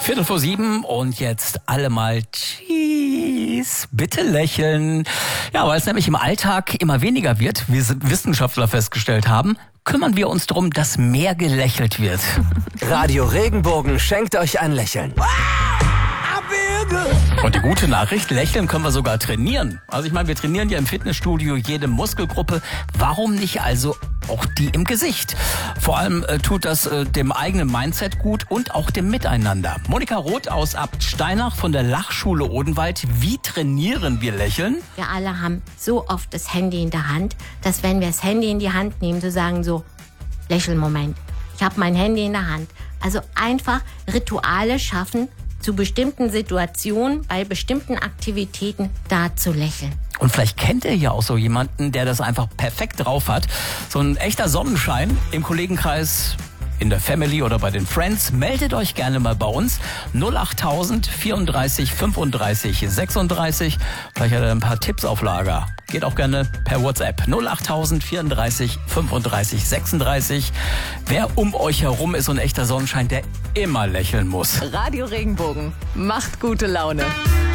7:15 und jetzt alle mal Cheese. Bitte lächeln. Ja, weil es nämlich im Alltag immer weniger wird, wie Wissenschaftler festgestellt haben, kümmern wir uns darum, dass mehr gelächelt wird. Radio Regenbogen schenkt euch ein Lächeln. Und die gute Nachricht, lächeln können wir sogar trainieren. Also ich meine, wir trainieren ja im Fitnessstudio jede Muskelgruppe. Warum nicht also auch die im Gesicht? Vor allem tut das dem eigenen Mindset gut und auch dem Miteinander. Monika Roth aus Abt Steinach von der Lachschule Odenwald. Wie trainieren wir Lächeln? Wir alle haben so oft das Handy in der Hand, dass wenn wir das Handy in die Hand nehmen, so sagen so, Lächelmoment, ich habe mein Handy in der Hand. Also einfach Rituale schaffen, zu bestimmten Situationen, bei bestimmten Aktivitäten da zu lächeln. Und vielleicht kennt ihr ja auch so jemanden, der das einfach perfekt drauf hat. So ein echter Sonnenschein im Kollegenkreis, in der Family oder bei den Friends. Meldet euch gerne mal bei uns. 08000 34 35 36. Vielleicht hat er ein paar Tipps auf Lager. Geht auch gerne per WhatsApp. 08000 34 35 36. Wer um euch herum ist so ein echter Sonnenschein, der immer lächeln muss. Radio Regenbogen macht gute Laune.